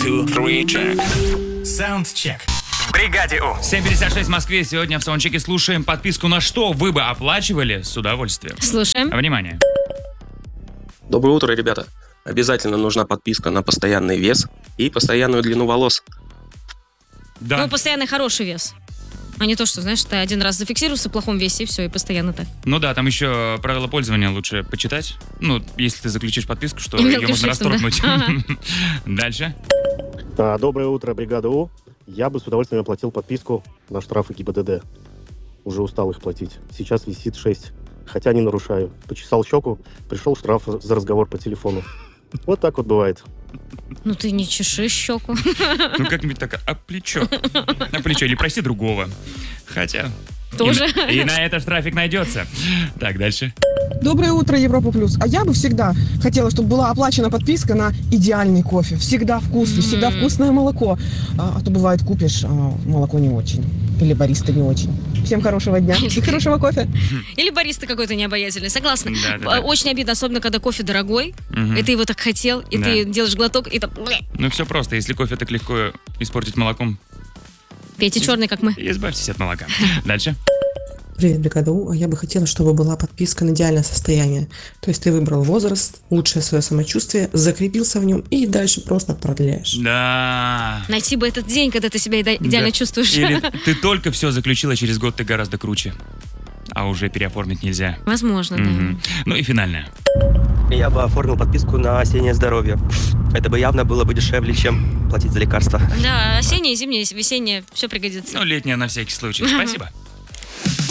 2, 3, check. Саундчек. В бригаде У. 7:56 в Москве. Сегодня в саундчеке слушаем подписку на что вы бы оплачивали с удовольствием. Слушаем. Внимание. Доброе утро, ребята. Обязательно нужна подписка на постоянный вес и постоянную длину волос. Да. Ну, постоянный хороший вес. А не то, что, знаешь, ты один раз зафиксировался в плохом весе, и все, и постоянно так. Ну да, там еще правила пользования лучше почитать. Ну, если ты заключишь подписку, что И ее мелким можно шрифтом, да. расторгнуть. Дальше. Доброе утро, бригада У. Я бы с удовольствием оплатил подписку на штрафы ГИБДД. Уже устал их платить. Сейчас висит 6. Хотя не нарушаю. Почесал щеку, пришел штраф за разговор по телефону. Вот так вот бывает. Ну, ты не чеши щеку. Ну, как-нибудь так, а плечо? На плечо или прости другого. Хотя... Тоже. И на это штрафик найдется. Так, дальше. Доброе утро, Европа Плюс. А я бы всегда хотела, чтобы была оплачена подписка на идеальный кофе. Всегда вкусный, всегда вкусное молоко. А то бывает, купишь, молоко не очень. Или бариста не очень. Всем хорошего дня и хорошего кофе. Или бариста какой-то необаятельный. Согласна. Да. Очень обидно, особенно когда кофе дорогой, Мгм. и ты его так хотел, и Да. ты делаешь глоток, и там... Ну, все просто. Если кофе так легко испортить молоком, Пейте черный, как мы. избавьтесь от молока. Дальше. Привет, бригада У. Я бы хотела, чтобы была подписка на идеальное состояние. То есть ты выбрал возраст, улучшил свое самочувствие, закрепился в нем и дальше просто продляешь. Да. Найти бы этот день, когда ты себя идеально Да. чувствуешь. Или ты только все заключила, через год ты гораздо круче. А уже переоформить нельзя. Возможно, да. Мгм. Ну и финальное. Я бы оформил подписку на осеннее здоровье. Это бы явно было бы дешевле, чем платить за лекарства. Да, осеннее, зимнее, весеннее, все пригодится. Ну, летнее на всякий случай. Спасибо.